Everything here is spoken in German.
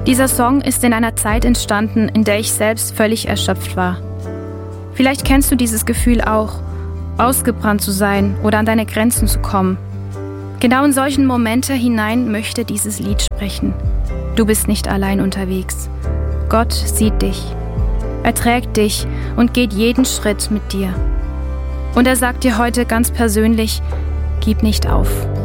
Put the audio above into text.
Dieser Song ist in einer Zeit entstanden, in der ich selbst völlig erschöpft war. Vielleicht kennst du dieses Gefühl auch, ausgebrannt zu sein oder an deine Grenzen zu kommen. Genau in solchen Momente hinein möchte dieses Lied sprechen. Du bist nicht allein unterwegs. Gott sieht dich. Er trägt dich und geht jeden Schritt mit dir. Und er sagt dir heute ganz persönlich, gib nicht auf.